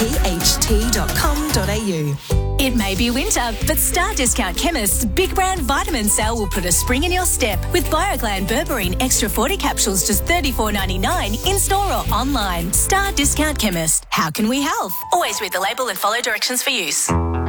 pht.com.au. It may be winter, but Star Discount Chemist's big brand vitamin sale will put a spring in your step with BioGland Berberine Extra 40 capsules just $34.99 in store or online. Star Discount Chemist. How can we help? Always read the label and follow directions for use.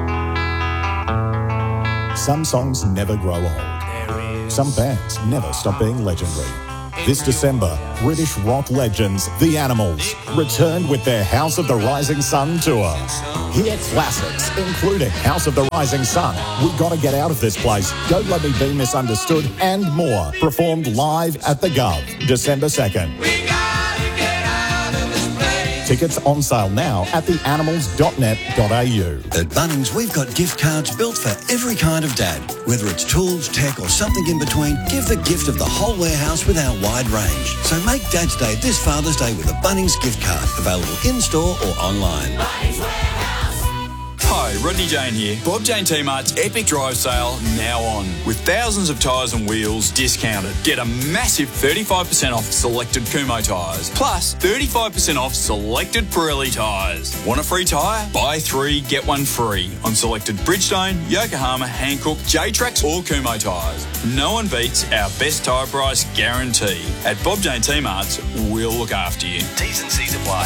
Some songs never grow old. Some bands never stop being legendary. This December, British rock legends, The Animals, returned with their House of the Rising Sun tour. Hear classics, including House of the Rising Sun, We Gotta Get Out of This Place, Don't Let Me Be Misunderstood, and more, performed live at the Gov, December 2nd. Tickets on sale now at theanimals.net.au. At Bunnings, we've got gift cards built for every kind of dad. Whether it's tools, tech or something in between, give the gift of the whole warehouse with our wide range. So make Dad's Day this Father's Day with a Bunnings gift card, available in-store or online. Hi, Rodney Jane here. Bob Jane T-Mart's Epic Drive Sale now on. With thousands of tyres and wheels discounted. Get a massive 35% off selected Kumho tyres. Plus 35% off selected Pirelli tyres. Want a free tyre? Buy 3, get 1 free on selected Bridgestone, Yokohama, Hankook, J-Trax or Kumho tyres. No one beats our best tyre price guarantee. At Bob Jane T-Mart's, we'll look after you. T's and C's apply.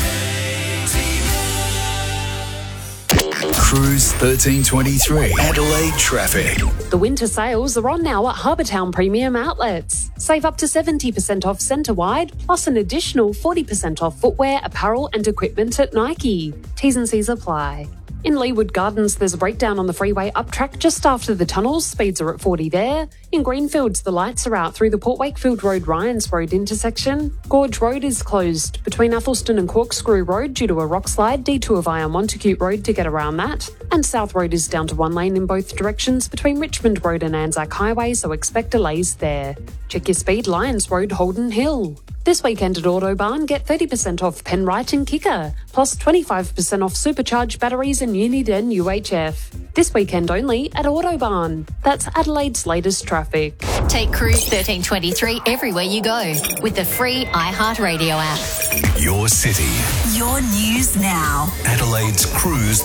Cruise 1323 Adelaide traffic. The winter sales are on now at Harbourtown Premium Outlets. Save up to 70% off centre-wide, plus an additional 40% off footwear, apparel and equipment at Nike. T's and C's apply. In Leeward Gardens, there's a breakdown on the freeway up track just after the tunnels. Speeds are at 40 there. In Greenfields, the lights are out through the Port Wakefield Road Ryans Road intersection. Gorge Road is closed between Athelston and Corkscrew Road due to a rock slide. Detour via Montacute Road to get around that. And South Road is down to 1 lane in both directions between Richmond Road and Anzac Highway, so expect delays there. Check your speed, Lyons Road, Holden Hill. This weekend at Autobarn, get 30% off Penrite and Kicker, plus 25% off supercharged batteries and Uniden UHF. This weekend only at Autobarn. That's Adelaide's latest traffic. Take Cruise 1323 everywhere you go with the free iHeartRadio app. Your city. Your news now. Adelaide's Cruise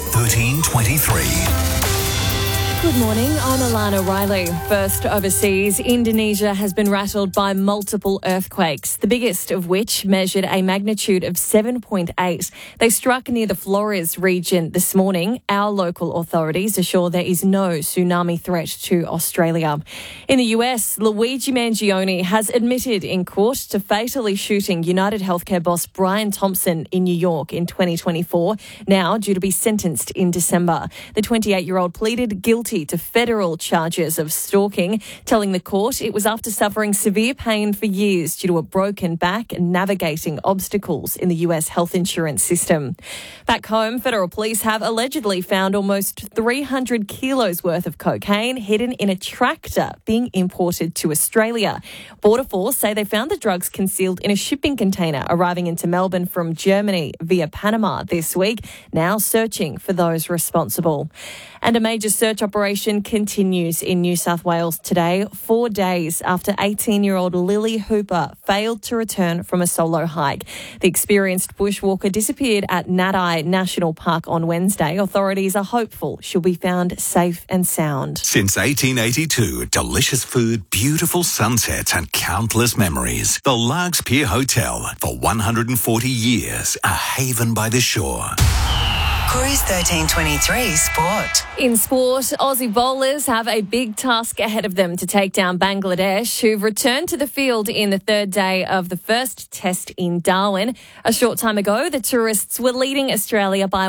1323. Good morning, I'm Alana Riley. First overseas, Indonesia has been rattled by multiple earthquakes, the biggest of which measured a magnitude of 7.8. They struck near the Flores region this morning. Our local authorities assure there is no tsunami threat to Australia. In the US, Luigi Mangione has admitted in court to fatally shooting United Healthcare boss Brian Thompson in New York in 2024, now due to be sentenced in December. The 28-year-old pleaded guilty to federal charges of stalking, telling the court it was after suffering severe pain for years due to a broken back and navigating obstacles in the US health insurance system. Back home, federal police have allegedly found almost 300 kilos worth of cocaine hidden in a tractor being imported to Australia. Border Force say they found the drugs concealed in a shipping container arriving into Melbourne from Germany via Panama this week, now searching for those responsible. And a major search operation continues in New South Wales today, 4 days after 18-year-old Lily Hooper failed to return from a solo hike. The experienced bushwalker disappeared at Nadi National Park on Wednesday. Authorities are hopeful she'll be found safe and sound. Since 1882, delicious food, beautiful sunsets and countless memories. The Largs Pier Hotel, for 140 years, a haven by the shore. Cruise 1323 Sport. In sport, Aussie bowlers have a big task ahead of them to take down Bangladesh, who've returned to the field in the third day of the first test in Darwin. A short time ago, the tourists were leading Australia by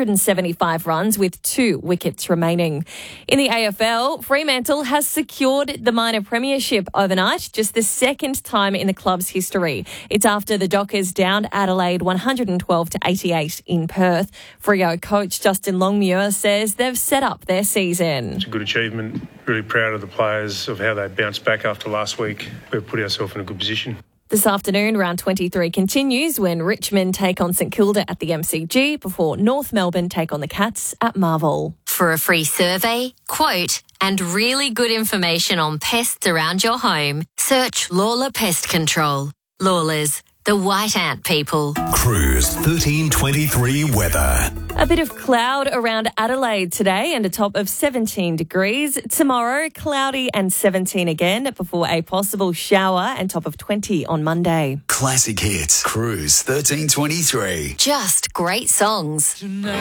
175 runs with 2 wickets remaining. In the AFL, Fremantle has secured the minor premiership overnight, just the second time in the club's history. It's after the Dockers downed Adelaide 112-88 in Perth. Freo coach Justin Longmuir says they've set up their season. It's a good achievement. Really proud of the players of how they bounced back after last week. We've put ourselves in a good position. This afternoon, round 23 continues when Richmond take on St Kilda at the MCG before North Melbourne take on the Cats at Marvel. For a free survey, quote, and really good information on pests around your home, search Lawler Pest Control. Lawlers, The White Ant People. Cruise 1323 weather. A bit of cloud around Adelaide today and a top of 17 degrees. Tomorrow, cloudy and 17 again before a possible shower and top of 20 on Monday. Classic hits. Cruise 1323. Just great songs. Tonight.